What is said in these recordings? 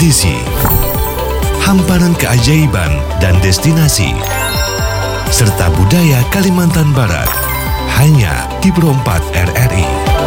Ekspedisi Hamparan keajaiban dan destinasi serta budaya Kalimantan Barat hanya di Pro 4 RRI.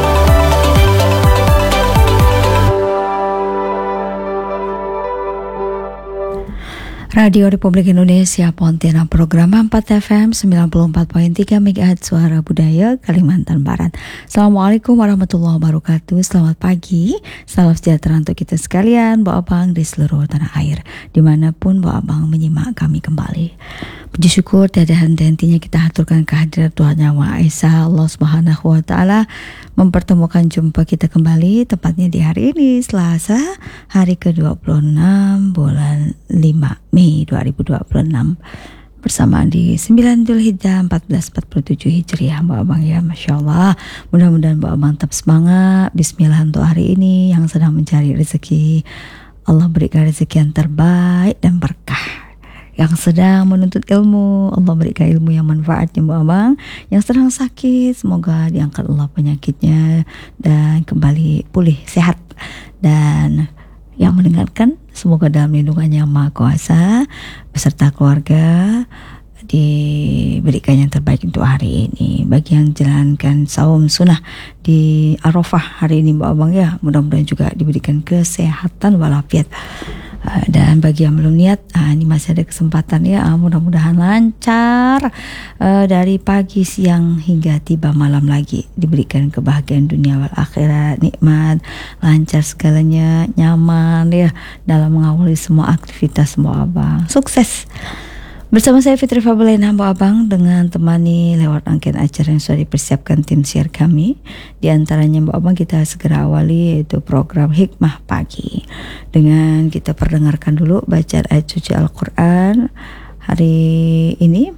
Radio Republik Indonesia Pontianak, program 4 FM 94.3 MHz Suara Budaya Kalimantan Barat. Assalamualaikum warahmatullahi wabarakatuh. Selamat pagi, salam sejahtera untuk kita sekalian, Mbak Abang di seluruh tanah air, dimanapun Mbak Abang menyimak kami kembali. Puji syukur tiada henti-hentinya kita haturkan kehadiran Tuhan Yang Maha Esa, Allah Subhanahu wa Ta'ala, mempertemukan jumpa kita kembali tepatnya di hari ini, Selasa, hari ke-26 bulan 5 Mei 2026, bersamaan di 9 Dzulhijjah 1447 Hijriah, Mbak Abang ya. Masya Allah, mudah-mudahan Mbak Abang tetap semangat. Bismillah untuk hari ini yang sedang mencari rezeki, Allah berikan rezeki yang terbaik dan berkah. Yang sedang menuntut ilmu, Allah berikan ilmu yang manfaatnya Mbak Abang. Yang sedang sakit, semoga diangkat Allah penyakitnya dan kembali pulih sehat. Dan yang mendengarkan, semoga dalam lindungannya yang Maha Kuasa beserta keluarga diberikan yang terbaik untuk hari ini. Bagi yang jalankan saum sunnah di Arafah hari ini Mbak Abang ya, mudah-mudahan juga diberikan kesehatan walafiat. Dan bagi yang belum niat, ini masih ada kesempatan ya, mudah-mudahan lancar dari pagi, siang hingga tiba malam lagi, diberikan kebahagiaan dunia wal akhirat, nikmat, lancar segalanya, nyaman ya dalam mengawali semua aktivitas Mbak Abang. Sukses. Bersama saya Fitri Fabulena Mbak Abang, dengan temani lewat rangkaian acara yang sudah dipersiapkan tim siar kami. Di antaranya Mbak Abang kita segera awali yaitu program Hikmah Pagi, dengan kita perdengarkan dulu bacaan ayat suci Al-Quran hari ini,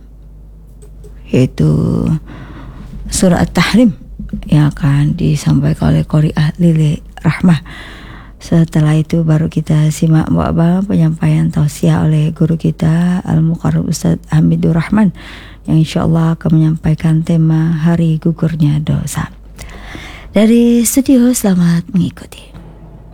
yaitu surah At-Tahrim yang akan disampaikan oleh Qori'ah Lili Rahmah. Setelah itu baru kita simak Mbak Abang penyampaian tausiah oleh guru kita Al-Muqarrab Ustaz Hamidur Rahman, yang insyaAllah akan menyampaikan tema hari gugurnya dosa. Dari studio, selamat mengikuti.